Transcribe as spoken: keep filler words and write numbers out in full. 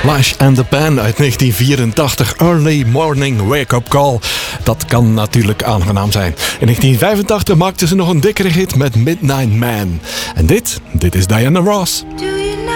Flash and the Pan uit negentien vierentachtig. Early Morning Wake-up Call. Dat kan natuurlijk aangenaam zijn. In negentien vijfentachtig maakte ze nog een dikkere hit met Midnight Man. En dit, dit is Diana Ross.